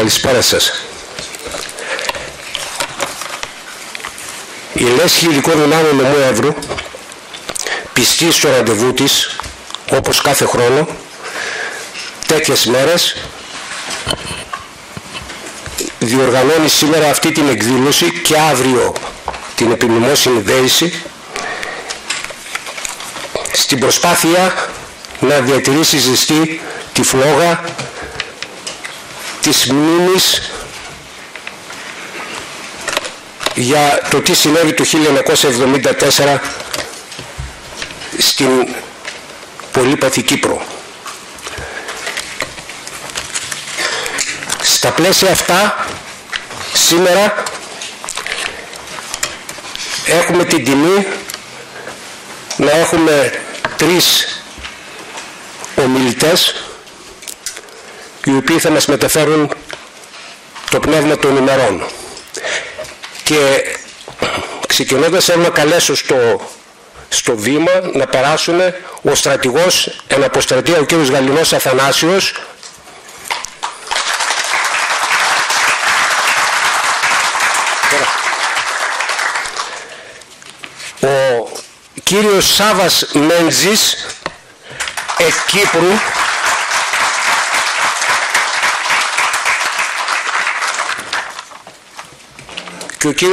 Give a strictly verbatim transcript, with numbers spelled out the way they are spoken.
Καλησπέρα σας. Η Λέσχη Ειδικών Δυνάμεων Νομού Εύρου, πιστή στο ραντεβού της, όπως κάθε χρόνο, τέτοιες μέρες, διοργανώνει σήμερα αυτή την εκδήλωση και αύριο την επιμνημόσυνη δέηση, στην προσπάθεια να διατηρήσει ζεστή τη φλόγα της μνήμης για το τι συνέβη το χίλια εννιακόσια εβδομήντα τέσσερα στην πολύπαθη Κύπρο. Στα πλαίσια αυτά, σήμερα έχουμε την τιμή να έχουμε τρεις ομιλητές οι οποίοι θα μας μεταφέρουν το πνεύμα των ημερών. Και ξεκινώντας θέλω να καλέσω στο, στο βήμα να περάσουν ο στρατηγός εν αποστρατεία, ο κύριος Γαλινός Αθανάσιος, ο κύριος Σάβας Μέντζης εκ Κύπρου, και ο κύριος